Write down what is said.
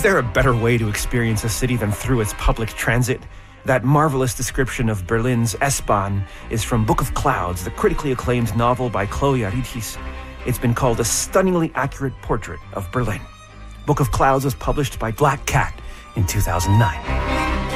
there a better way to experience a city than through its public transit? That marvelous description of Berlin's S-Bahn is from Book of Clouds, the critically acclaimed novel by Chloe Aridhis. It's been called a stunningly accurate portrait of Berlin. Book of Clouds was published by Black Cat in 2009.